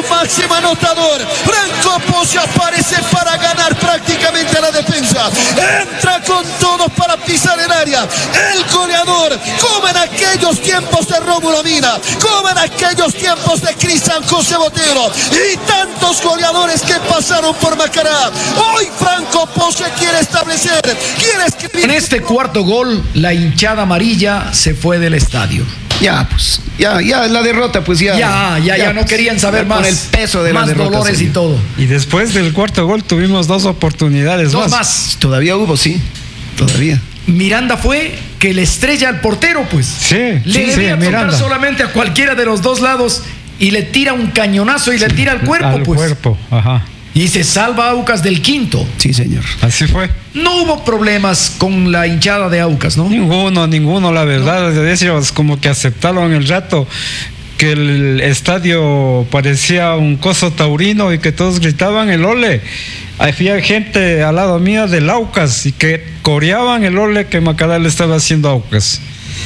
máximo anotador. Franco Pose aparece para ganar prácticamente a la defensa. Entra con todos para pisar el área. El goleador, como en aquellos tiempos de Rómulo Mina, como en aquellos tiempos de Cristian José Botero y tantos goleadores que pasaron por Macará. Hoy Franco Pose quiere establecer, quiere escribir. En este cuarto gol, la hinchada amarilla se fue del estadio. Ya, pues, ya, la derrota, pues ya. Ya no querían saber más. Con el peso de más la derrota. Dolores y todo. Y después del cuarto gol tuvimos dos oportunidades más. Todavía hubo, sí. Todavía. Miranda fue que le estrella al portero, pues. Sí, le debía tocar Miranda solamente a cualquiera de los dos lados y le tira un cañonazo y le tira al cuerpo, al pues. cuerpo, ajá. Y se salva Aucas del quinto. Sí, señor. Así fue. No hubo problemas con la hinchada de Aucas, ¿no? Ninguno, la verdad. De ellos como que aceptaron el rato que el estadio parecía un coso taurino y que todos gritaban el ole. Había gente al lado mía del Aucas y que coreaban el ole que Macará le estaba haciendo a Aucas.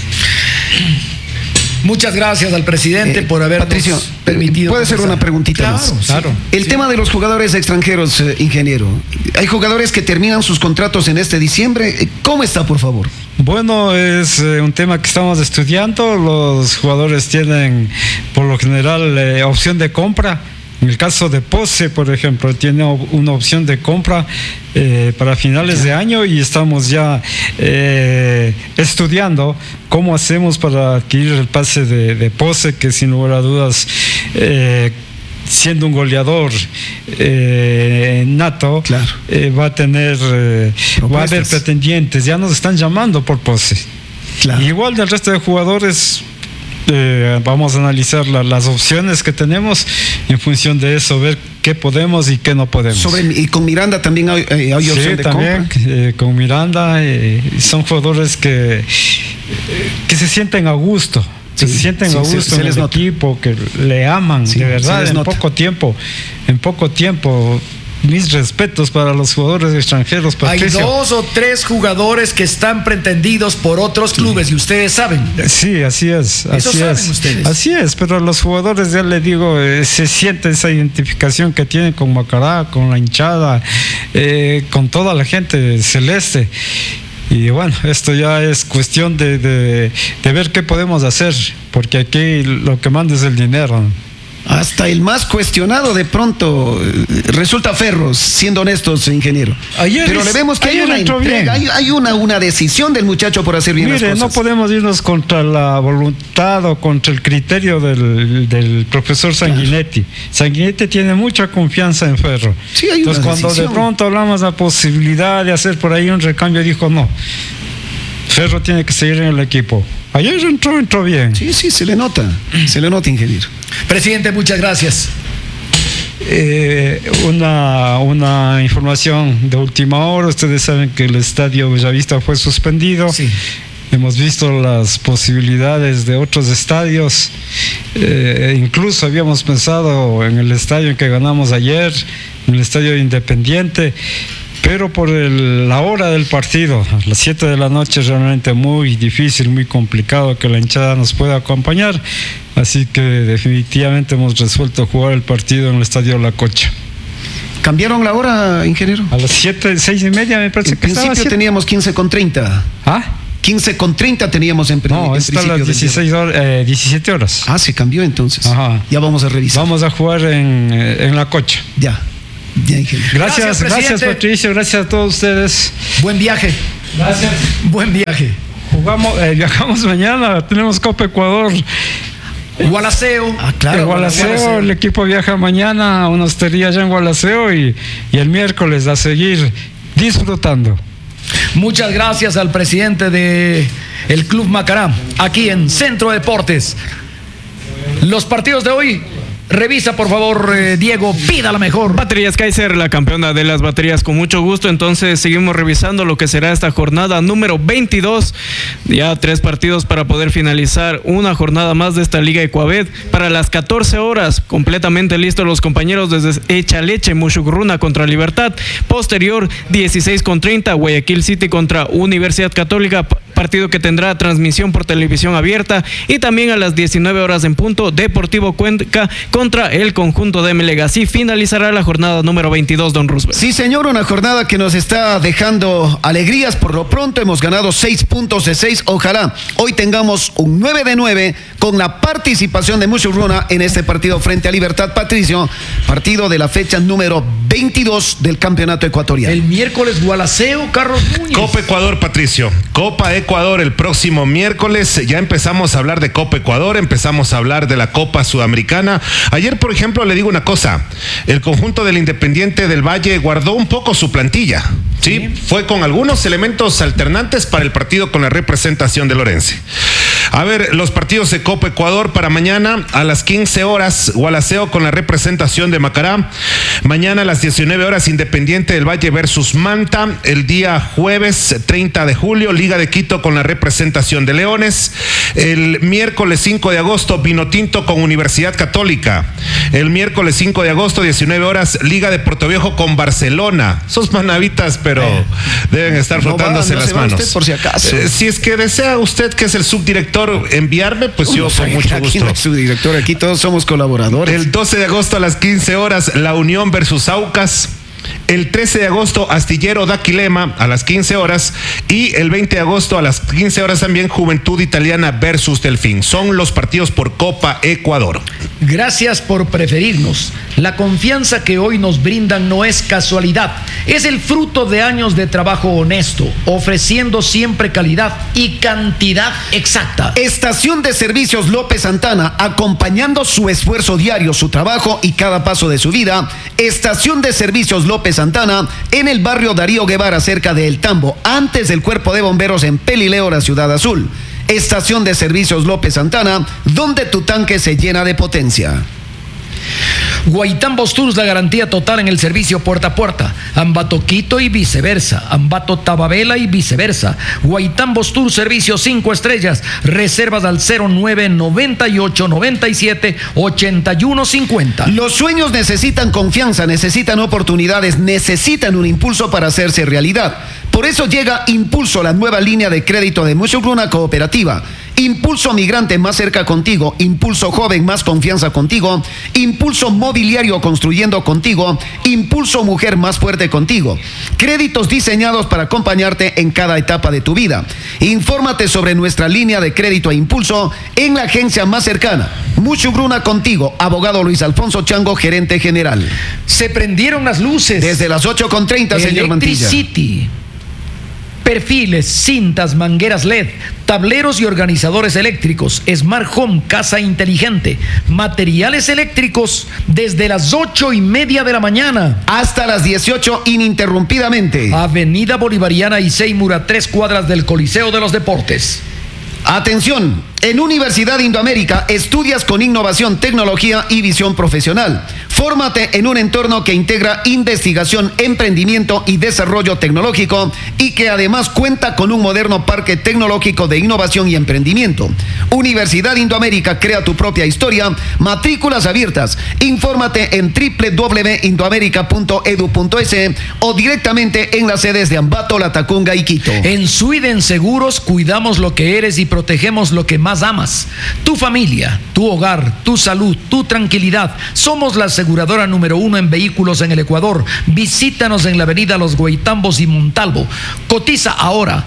Muchas gracias al presidente por habernos Patricio, permitido. ¿puede ser una preguntita más? Claro. El tema de los jugadores extranjeros, ingeniero. Hay jugadores que terminan sus contratos en este diciembre. ¿Cómo está, por favor? Bueno, es un tema que estamos estudiando. Los jugadores tienen, por lo general, opción de compra. En el caso de Pose, por ejemplo, tiene una opción de compra para finales de año y estamos ya estudiando cómo hacemos para adquirir el pase de Pose, que sin lugar a dudas, siendo un goleador nato, claro, va a tener, va a haber pretendientes. Ya nos están llamando por Pose. Claro. Igual del resto de jugadores. Vamos a analizar las opciones que tenemos y en función de eso ver qué podemos y qué no podemos. Y con Miranda también hay opción de también, compra. Con Miranda son jugadores que se sienten a gusto. Se sienten a gusto en el equipo, que le aman, de verdad, en poco tiempo. Mis respetos para los jugadores extranjeros, Patricio. Hay 2 o 3 jugadores que están pretendidos por otros clubes y ustedes saben. Sí, así es. Eso saben ustedes. Así es, pero los jugadores, ya le digo, se siente esa identificación que tienen con Macará, con la hinchada, con toda la gente celeste. Y bueno, esto ya es cuestión de ver qué podemos hacer, porque aquí lo que manda es el dinero. Hasta el más cuestionado de pronto resulta Ferros, siendo honestos, ingeniero. Pero le vemos que hay una entrega, hay una decisión del muchacho por hacer bien las cosas. No podemos irnos contra la voluntad o contra el criterio del profesor Sanguinetti. Claro. Sanguinetti tiene mucha confianza en Ferro. Sí, hay una Entonces, cuando de pronto hablamos de la posibilidad de hacer por ahí un recambio, dijo no. Ferro tiene que seguir en el equipo. Ayer entró bien. Sí, se le nota, ingeniero. Presidente, muchas gracias. Una información de última hora. Ustedes saben que el estadio Bellavista fue suspendido. Sí. Hemos visto las posibilidades de otros estadios. Incluso habíamos pensado en el estadio en que ganamos ayer, en el estadio Independiente. Pero por la hora del partido, a las 7 de la noche, es realmente muy difícil, muy complicado que la hinchada nos pueda acompañar. Así que definitivamente hemos resuelto jugar el partido en el Estadio La Cocha. ¿Cambiaron la hora, ingeniero? A las 6:30 me parece que estaba. En principio teníamos 15:30. ¿Ah? 15:30 teníamos en principio. No, está a las 17 horas. Ah, se cambió entonces. Ajá. Ya vamos a revisar. Vamos a jugar en La Cocha. Ya, ingeniero. Gracias, Patricio, gracias a todos ustedes. Buen viaje. Gracias. Buen viaje. Viajamos mañana, tenemos Copa Ecuador. Gualaceo. Claro. Gualaceo, el equipo viaja mañana a una hostería allá en Gualaceo y el miércoles a seguir disfrutando. Muchas gracias al presidente de el Club Macará, aquí en Centro Deportes. Los partidos de hoy. Revisa, por favor, Diego, pida la mejor. Baterías Kaiser, la campeona de las baterías, con mucho gusto. Entonces seguimos revisando lo que será esta jornada número 22. Ya 3 partidos para poder finalizar una jornada más de esta Liga Ecuabet. Para las 14 horas, completamente listos los compañeros desde Echaleche, Muchugruna contra Libertad. Posterior, 16:30, Guayaquil City contra Universidad Católica. Partido que tendrá transmisión por televisión abierta. Y también a las 19 horas en punto, Deportivo Cuenca contra el conjunto de Emelec. Así finalizará la jornada número 22, don Roosevelt. Sí, señor, una jornada que nos está dejando alegrías. Por lo pronto hemos ganado 6 puntos de 6. Ojalá hoy tengamos un 9 de 9 con la participación de Mushugruna en este partido frente a Libertad Patricio, partido de la fecha número 22 del campeonato ecuatoriano. El miércoles Gualaceo, Carlos Núñez. Copa Ecuador, Patricio. Copa Ecuador el próximo miércoles. Ya empezamos a hablar de Copa Ecuador, empezamos a hablar de la Copa Sudamericana. Ayer, por ejemplo, le digo una cosa. El conjunto del Independiente del Valle guardó un poco su plantilla. ¿Sí? Fue con algunos elementos alternantes para el partido con la representación de Lorense. A ver, los partidos de Copa Ecuador para mañana a las 15 horas, Gualaceo con la representación de Macará. Mañana a las 19 horas, Independiente del Valle versus Manta. El día jueves 30 de julio, Liga de Quito con la representación de Leones. El miércoles 5 de agosto, Vinotinto con Universidad Católica. El miércoles 5 de agosto, 19 horas, Liga de Puerto Viejo con Barcelona. Sos manavitas, pero deben estar frotándose las manos. Usted por si acaso. Si es que desea usted, que es el subdirector, enviarme, pues yo con mucho gusto. Aquí subdirector, aquí todos somos colaboradores. El 12 de agosto a las 15 horas, La Unión versus Aucas. El 13 de agosto, Astillero Daquilema a las 15 horas. Y el 20 de agosto a las 15 horas también, Juventud Italiana versus Delfín. Son los partidos por Copa Ecuador. Gracias por preferirnos. La confianza que hoy nos brindan no es casualidad. Es el fruto de años de trabajo honesto, ofreciendo siempre calidad y cantidad exacta. Estación de Servicios López Santana, acompañando su esfuerzo diario, su trabajo y cada paso de su vida. Estación de Servicios López Santana, en el barrio Darío Guevara, cerca de El Tambo, antes del Cuerpo de Bomberos en Pelileo, la Ciudad Azul. Estación de Servicios López Santana, donde tu tanque se llena de potencia. Guaitambos Tours, la garantía total en el servicio puerta a puerta. Ambato Quito y viceversa. Ambato Tababela y viceversa. Guaitambos Tours, servicio 5 estrellas. Reservas al 0998978150. Los sueños necesitan confianza, necesitan oportunidades, necesitan un impulso para hacerse realidad. Por eso llega Impulso, la nueva línea de crédito de Mushugruna Cooperativa. Impulso Migrante, más cerca contigo. Impulso Joven, más confianza contigo. Impulso Mobiliario, construyendo contigo. Impulso Mujer, más fuerte contigo. Créditos diseñados para acompañarte en cada etapa de tu vida. Infórmate sobre nuestra línea de crédito a Impulso en la agencia más cercana. Mushugruna contigo. Abogado Luis Alfonso Chango, gerente general. Se prendieron las luces. Desde las 8:30, señor Mantilla. Electricity. Perfiles, cintas, mangueras LED, tableros y organizadores eléctricos, Smart Home, casa inteligente, materiales eléctricos desde las 8:30 de la mañana hasta las 18 ininterrumpidamente. Avenida Bolivariana y Seymour, a 3 cuadras del Coliseo de los Deportes. Atención, en Universidad Indoamérica estudias con innovación, tecnología y visión profesional. Fórmate en un entorno que integra investigación, emprendimiento y desarrollo tecnológico y que además cuenta con un moderno parque tecnológico de innovación y emprendimiento. Universidad Indoamérica, crea tu propia historia. Matrículas abiertas. Infórmate en www.indoamerica.edu.es o directamente en las sedes de Ambato, Latacunga y Quito. En Sweden Seguros cuidamos lo que eres y protegemos lo que más amas. Tu familia, tu hogar, tu salud, tu tranquilidad. Somos la aseguradora número 1 en vehículos en el Ecuador. Visítanos en la avenida Los Guaitambos y Montalvo. Cotiza ahora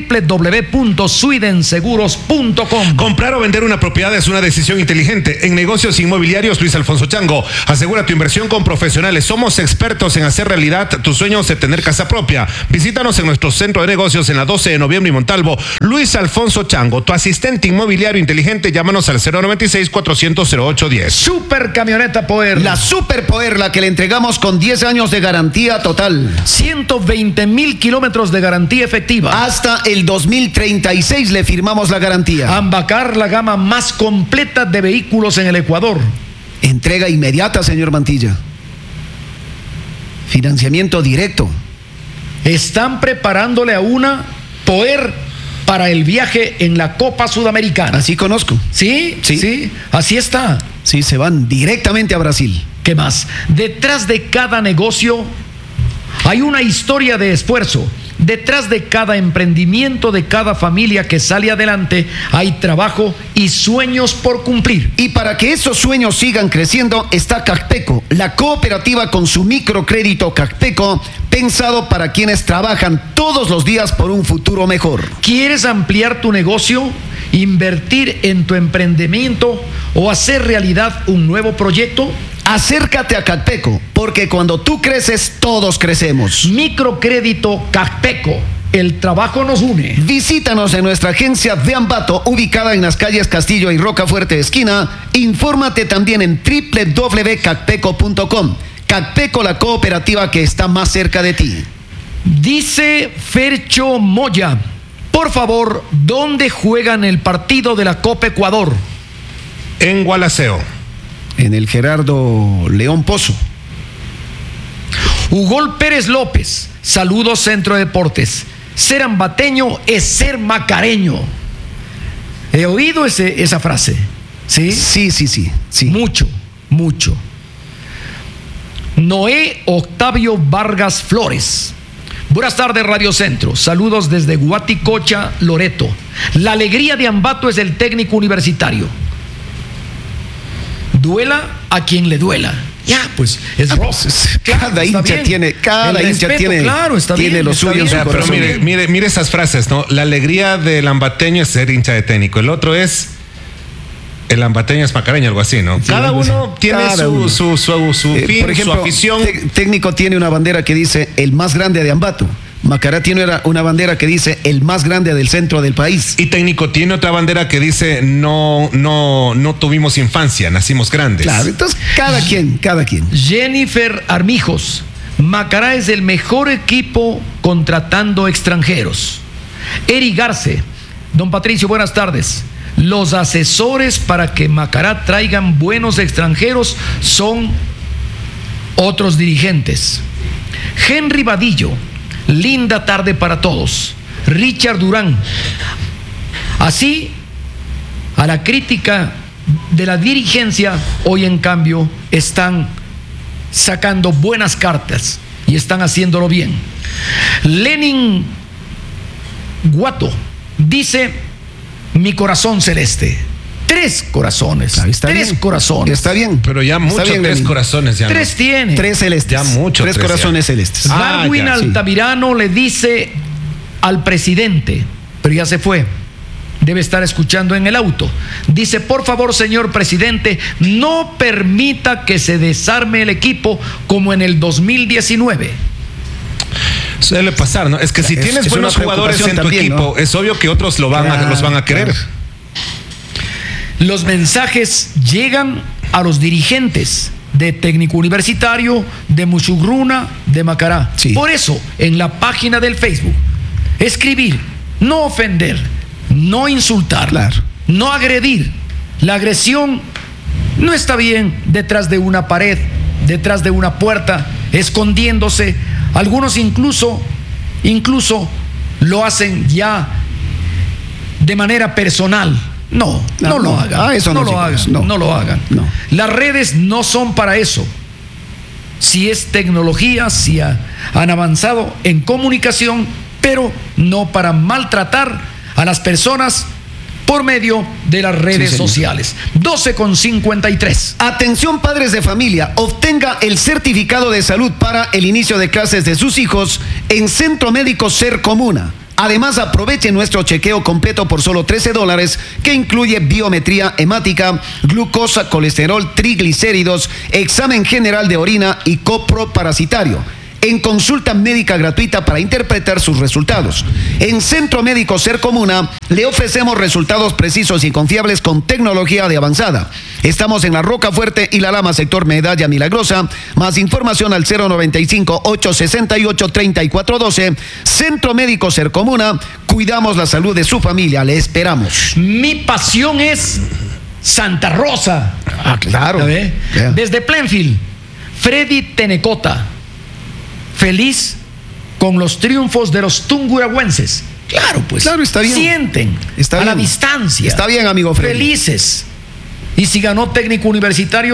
www.swedenseguros.com. Comprar o vender una propiedad es una decisión inteligente. En negocios inmobiliarios, Luis Alfonso Chango. Asegura tu inversión con profesionales. Somos expertos en hacer realidad tus sueños de tener casa propia. Visítanos en nuestro centro de negocios en la 12 de noviembre y Montalvo. Luis Alfonso Chango, tu asistente inmobiliario inteligente. Llámanos al 096-400-0810. Super Camioneta Poder. La Super Poder, la que le entregamos con 10 años de garantía total. 120,000 kilómetros de garantía efectiva. Hasta el 2036 le firmamos la garantía. Ambacar, la gama más completa de vehículos en el Ecuador. Entrega inmediata, señor Mantilla. Financiamiento directo. Están preparándole a una Poder para el viaje en la Copa Sudamericana. Así conozco. ¿Sí? Sí. Sí, así está. Sí, se van directamente a Brasil. ¿Qué más? Detrás de cada negocio hay una historia de esfuerzo, Detrás de cada emprendimiento, de cada familia que sale adelante, hay trabajo y sueños por cumplir. Y para que esos sueños sigan creciendo está Cacpeco, la cooperativa con su microcrédito Cacpeco, pensado para quienes trabajan todos los días por un futuro mejor. ¿Quieres ampliar tu negocio, invertir en tu emprendimiento o hacer realidad un nuevo proyecto? Acércate a Cacpeco, porque cuando tú creces, todos crecemos. Microcrédito Cacpeco, el trabajo nos une. Visítanos en nuestra agencia de Ambato, ubicada en las calles Castillo y Rocafuerte esquina. Infórmate también en www.cacpeco.com. Cacpeco, la cooperativa que está más cerca de ti. Dice Fercho Moya, por favor, ¿dónde juegan el partido de la Copa Ecuador? En Gualaceo. En el Gerardo León Pozo. Ugol Pérez López, saludos Centro de Deportes. Ser ambateño es ser macareño. He oído esa frase. ¿Sí? Sí. Mucho. Noé Octavio Vargas Flores. Buenas tardes, Radio Centro. Saludos desde Guaticocha, Loreto. La alegría de Ambato es el técnico universitario. Duela a quien le duela. Ya, pues es rock. Cada hincha tiene, claro, está tiene bien, lo está suyo en bien. su Pero corazón. mire esas frases, ¿no? La alegría del ambateño es ser hincha de técnico. El otro es el ambateño es macareño, algo así, ¿no? Cada uno tiene su fin, por ejemplo, su afición. Técnico tiene una bandera que dice el más grande de Ambato. Macará tiene una bandera que dice el más grande del centro del país. Y técnico tiene otra bandera que dice no tuvimos infancia, nacimos grandes. Claro, entonces cada quien. Jennifer Armijos, Macará es el mejor equipo contratando extranjeros. Eri Garce, don Patricio, buenas tardes. Los asesores para que Macará traigan buenos extranjeros son otros dirigentes. Henry Vadillo, linda tarde para todos. Richard Durán, así a la crítica de la dirigencia, hoy en cambio están sacando buenas cartas y están haciéndolo bien. Lenin Guato dice: mi corazón celeste. 3 corazones. Está tres bien. corazones. Está bien. Pero ya mucho, bien, 3 Lenin. corazones ya. 3 tiene. 3 celestes. Ya mucho, 3 3 corazones ya. celestes. Darwin ya, sí. Altamirano le dice al presidente, pero ya se fue, debe estar escuchando en el auto. Dice: por favor, señor presidente, no permita que se desarme el equipo como en el 2019. Suele pasar, ¿no? Es que si tienes es buenos una jugadores en tu preocupación también, equipo, ¿no? es obvio que otros los van a querer. Claro. Los mensajes llegan a los dirigentes de Técnico Universitario, de Muchugruna, de Macará. Sí. Por eso, en la página del Facebook, escribir, no ofender, no insultar, Claro. no agredir. La agresión no está bien detrás de una pared, detrás de una puerta, escondiéndose. Algunos incluso lo hacen ya de manera personal. No lo hagan. Eso no lo hagan. chicos, No lo hagan. No. Las redes no son para eso. Si es tecnología, si han avanzado en comunicación, pero no para maltratar a las personas por medio de las redes señor. sociales. 12:53. Atención, padres de familia, obtenga el certificado de salud para el inicio de clases de sus hijos en Centro Médico Ser Comuna. Además, aproveche nuestro chequeo completo por solo $13, que incluye biometría hemática, glucosa, colesterol, triglicéridos, examen general de orina y coproparasitario. En consulta médica gratuita para interpretar sus resultados. En Centro Médico Ser Comuna le ofrecemos resultados precisos y confiables con tecnología de avanzada. Estamos en La Rocafuerte y La Lama, sector Medalla Milagrosa. Más información al 095-868-3412. Centro Médico Ser Comuna. Cuidamos la salud de su familia. Le esperamos. Mi pasión es Santa Rosa. Claro. ¿Ya ve? Yeah. Desde Plainfield, Freddy Tenecota. Feliz con los triunfos de los tunguragüenses. Claro, pues. Claro, está bien. Sienten Está a bien. la distancia. Está bien, amigo Freddy. Felices. Y si ganó Técnico Universitario,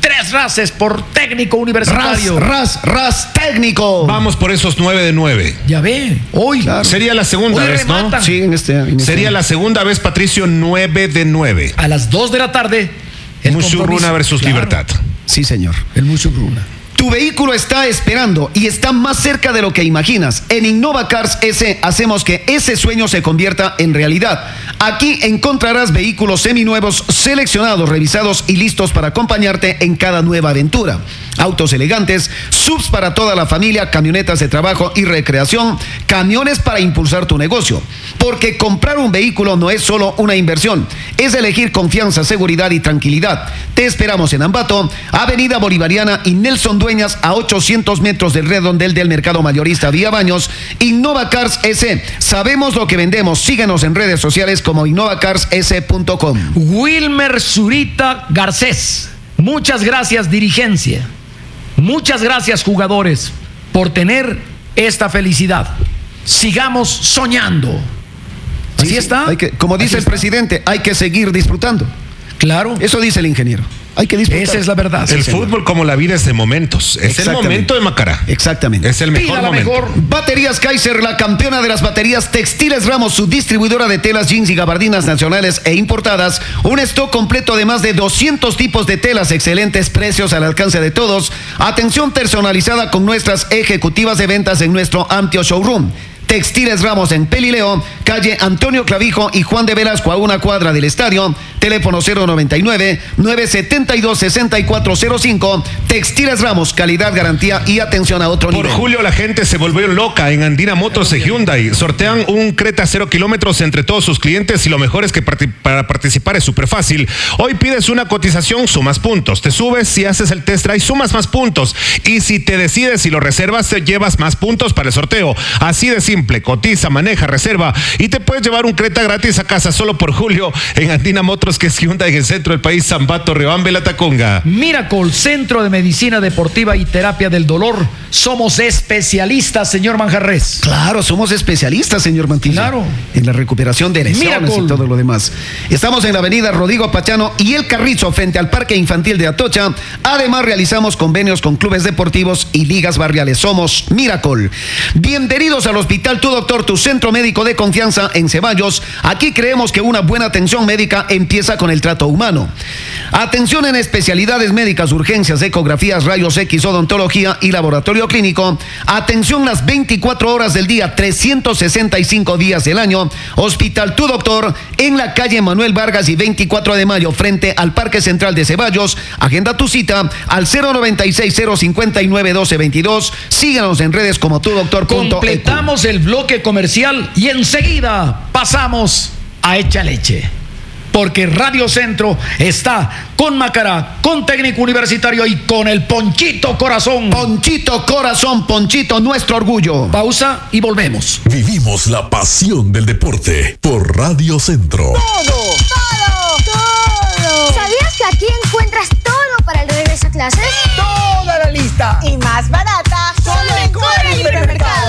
3 rases por técnico universitario. Ras técnico. Vamos por esos 9 de 9. Ya ve, hoy. Claro. Sería la segunda Hoy vez, ¿no? rematan. Sí, en este Sería la segunda vez, Patricio, 9 de 9. A las 2 de la tarde. el Musurruna compromiso. versus Claro, Libertad. Sí, señor. El Musurruna. Tu vehículo está esperando y está más cerca de lo que imaginas. En Innova Cars S hacemos que ese sueño se convierta en realidad. Aquí encontrarás vehículos seminuevos seleccionados, revisados y listos para acompañarte en cada nueva aventura. Autos elegantes, subs para toda la familia, camionetas de trabajo y recreación, camiones para impulsar tu negocio. Porque comprar un vehículo no es solo una inversión, es elegir confianza, seguridad y tranquilidad. Te esperamos en Ambato, Avenida Bolivariana y Nelson Dueñas, a 800 metros del redondel del Mercado Mayorista Vía Baños. Innova Cars S. Sabemos lo que vendemos. Síguenos en redes sociales como innovacarss.com. Wilmer Zurita Garcés. Muchas gracias, dirigencia. Muchas gracias, jugadores, por tener esta felicidad. Sigamos soñando. Así Sí, está. como dice el presidente, hay que seguir disfrutando. Claro. Eso dice el ingeniero. Hay que disfrutar. Esa es la verdad. El señor. fútbol, como la vida, es de momentos. Es el Exactamente. momento de Macará. Exactamente. Es el mejor Pida la momento. mejor. Baterías Kaiser, la campeona de las baterías. Textiles Ramos, su distribuidora de telas, jeans y gabardinas nacionales e importadas. Un stock completo de más de 200 tipos de telas, excelentes precios al alcance de todos. Atención personalizada con nuestras ejecutivas de ventas en nuestro amplio showroom. Textiles Ramos en Pelileo, calle Antonio Clavijo y Juan de Velasco, a una cuadra del estadio. Teléfono 099-972-6405. Textiles Ramos, calidad, garantía y atención a otro Por nivel. julio la gente se volvió loca en Andina Motors y Hyundai. Sortean un Creta 0 kilómetros entre todos sus clientes y lo mejor es que para participar es súper fácil. Hoy pides una cotización, sumas puntos. Te subes, si haces el test drive, sumas más puntos. Y si te decides y lo reservas, te llevas más puntos para el sorteo. Así de simple. Cotiza, maneja, reserva y te puedes llevar un Creta gratis a casa solo por julio en Andina Motors, que es Hyundai en el centro del país, Zambato, Riobamba, La Tacunga. Miracle, Centro de Medicina Deportiva y Terapia del Dolor. Somos especialistas, señor Manjarres. Claro, somos especialistas, señor Mantilla. Claro. En la recuperación de lesiones Miracle. y todo lo demás. Estamos en la avenida Rodrigo Pachano y El Carrizo, frente al Parque Infantil de Atocha. Además, realizamos convenios con clubes deportivos y ligas barriales. Somos Miracle. Bienvenidos al Hospital Tu Doctor, tu centro médico de confianza en Ceballos. Aquí creemos que una buena atención médica empieza con el trato humano. Atención en especialidades médicas, urgencias, ecografías, rayos X, odontología y laboratorio clínico. Atención las 24 horas del día, 365 días del año. Hospital Tu Doctor en la calle Manuel Vargas y 24 de mayo, frente al Parque Central de Ceballos. Agenda tu cita al 096-059-1222. Síganos en redes como tudoctor.ecu. Completamos el bloque comercial y enseguida pasamos a Hecha Leche. Porque Radio Centro está con Macará, con Técnico Universitario y con el Ponchito Corazón. Ponchito Corazón, Ponchito, nuestro orgullo. Pausa y volvemos. Vivimos la pasión del deporte por Radio Centro. ¡Todo! ¿Sabías que aquí encuentras todo para el regreso a clases? ¡Toda la lista! Y más